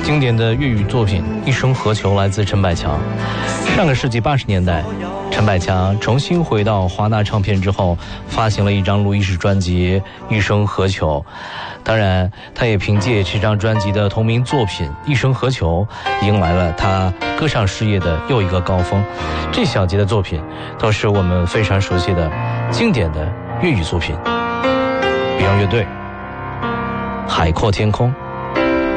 经典的粤语作品《一生何求》来自陈百强。上个世纪80年代，陈百强重新回到华纳唱片之后，发行了一张录音室专辑《一生何求》。当然，他也凭借这张专辑的同名作品《一生何求》，迎来了他歌唱事业的又一个高峰。这小节的作品都是我们非常熟悉的经典的粤语作品。Beyond 乐队《海阔天空》。